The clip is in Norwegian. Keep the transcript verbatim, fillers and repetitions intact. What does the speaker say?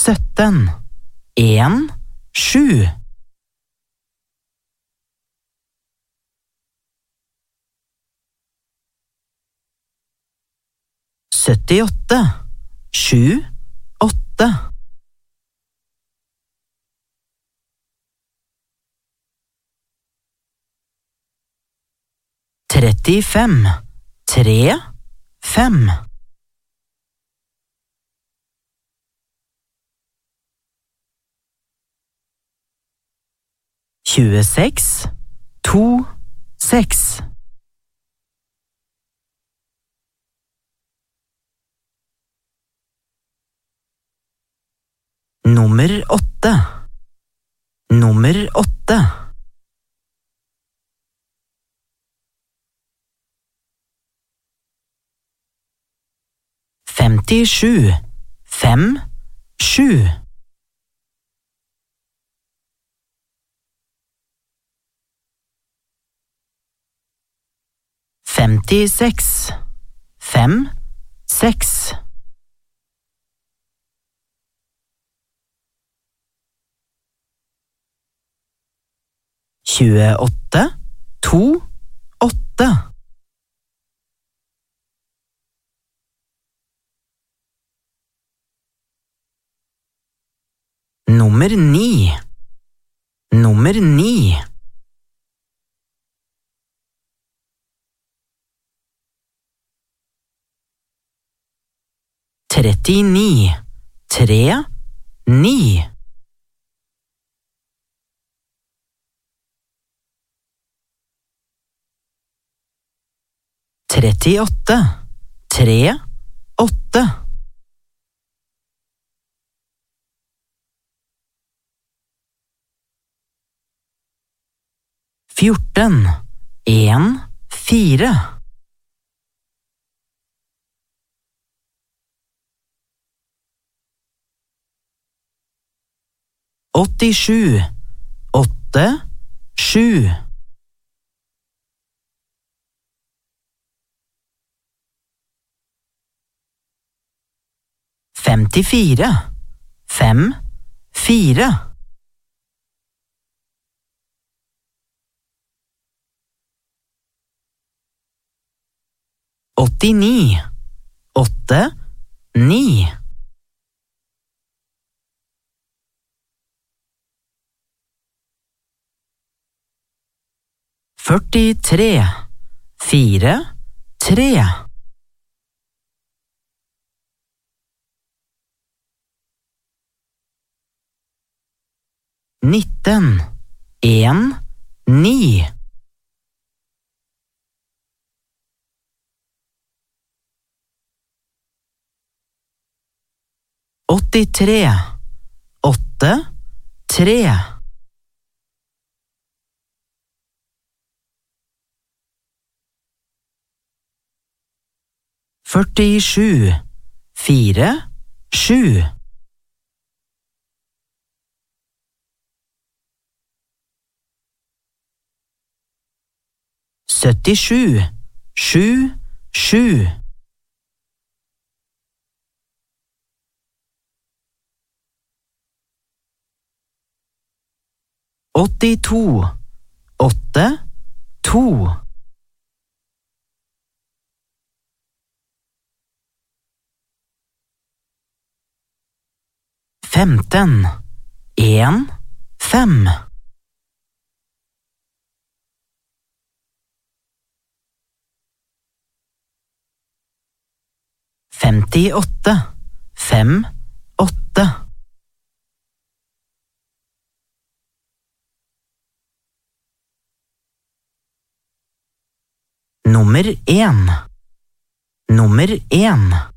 sytten, en, sju. syttiåtte, sju, åtte. trettifem, tre, fem. tjueseks, to, seks. Nummer åtte. Nummer åtte. femtisju, fem, sju. femtiseks, fem, seks. tjueåtte, to, åtte. Nummer ni. Nummer ni. trettini, tre, ni. trettiåtte, tre, åtte. fjorten, en, fire. åttisju, åtte, sju. femtifire, fem, fire. åttini, åtte, ni. førtitre, fire, tre. nitten, en, ni. åttitre, åtte, tre. førtisju, fire, sju. syttisju, sju, sju. åttito, åtte, to. femten, en, fem. femtiåtte, fem, åtte. Nummer en. Nummer en.